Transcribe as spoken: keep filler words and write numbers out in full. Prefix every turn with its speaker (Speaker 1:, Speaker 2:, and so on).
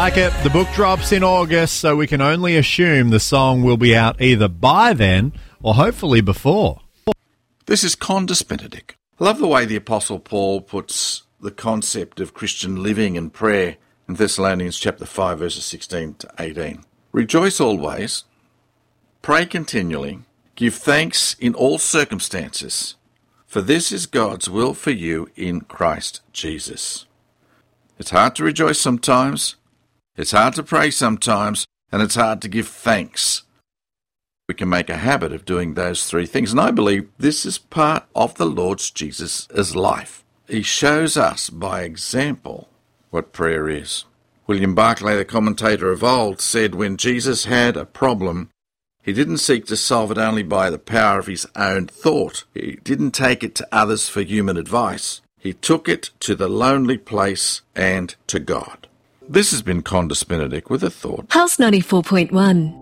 Speaker 1: Like it, the book drops in August, so we can only assume the song will be out either by then or hopefully before.
Speaker 2: This is Condis Benedict. I love the way the Apostle Paul puts the concept of Christian living and prayer in Thessalonians chapter five, verses sixteen to eighteen. Rejoice always, pray continually, give thanks in all circumstances, for this is God's will for you in Christ Jesus. It's hard to rejoice sometimes, it's hard to pray sometimes, and it's hard to give thanks. We can make a habit of doing those three things, and I believe this is part of the Lord Jesus' life. He shows us by example what prayer is. William Barclay, the commentator of old, said when Jesus had a problem, he didn't seek to solve it only by the power of his own thought. He didn't take it to others for human advice. He took it to the lonely place and to God. This has been Condis Benedict with a thought.
Speaker 3: Pulse ninety-four point one.